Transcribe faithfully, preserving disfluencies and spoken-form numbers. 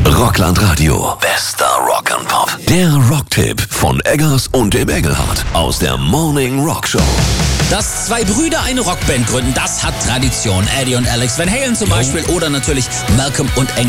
Rockland Radio. Bester Rock and Pop. Der Rocktipp von Eggers und dem Engelhardt aus der Morning Rock Show. Dass zwei Brüder eine Rockband gründen, das hat Tradition. Eddie und Alex Van Halen zum Beispiel oder natürlich Malcolm und Angus